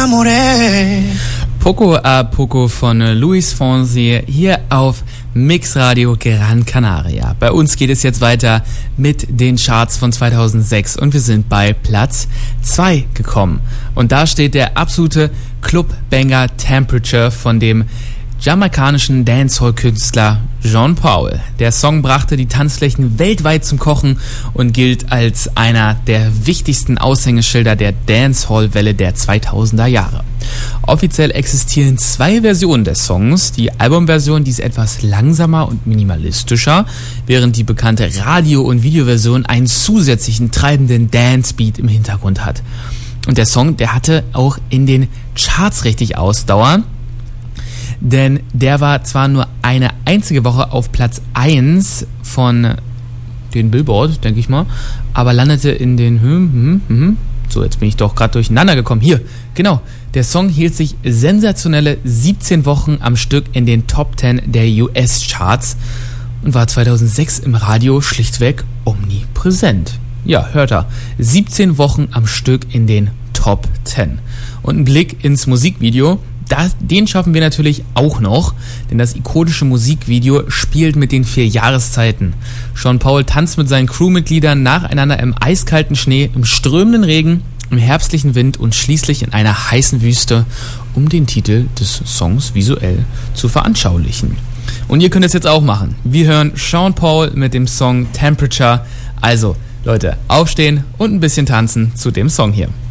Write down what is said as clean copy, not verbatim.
enamoré. Poco a Poco von Luis Fonsi hier auf Mixradio Gran Canaria. Bei uns geht es jetzt weiter mit den Charts von 2006 und wir sind bei Platz 2 gekommen. Und da steht der absolute Clubbanger Temperature von dem jamaikanischen Dancehall-Künstler Sean Paul. Der Song brachte die Tanzflächen weltweit zum Kochen und gilt als einer der wichtigsten Aushängeschilder der Dancehall-Welle der 2000er Jahre. Offiziell existieren 2 Versionen des Songs. Die Albumversion, die ist etwas langsamer und minimalistischer, während die bekannte Radio- und Videoversion einen zusätzlichen treibenden Dance-Beat im Hintergrund hat. Und der Song, der hatte auch in den Charts richtig Ausdauer, denn der war zwar nur eine einzige Woche auf Platz 1 von den Billboard, denke ich mal, aber landete in den So, jetzt bin ich doch gerade durcheinander gekommen. Hier, genau. Der Song hielt sich sensationelle 17 Wochen am Stück in den Top 10 der US-Charts und war 2006 im Radio schlichtweg omnipräsent. Ja, hört er. 17 Wochen am Stück in den Top 10. Und ein Blick ins Musikvideo, den schaffen wir natürlich auch noch, denn das ikonische Musikvideo spielt mit den 4 Jahreszeiten. Sean Paul tanzt mit seinen Crewmitgliedern nacheinander im eiskalten Schnee, im strömenden Regen, im herbstlichen Wind und schließlich in einer heißen Wüste, um den Titel des Songs visuell zu veranschaulichen. Und ihr könnt es jetzt auch machen. Wir hören Sean Paul mit dem Song Temperature. Also, Leute, aufstehen und ein bisschen tanzen zu dem Song hier.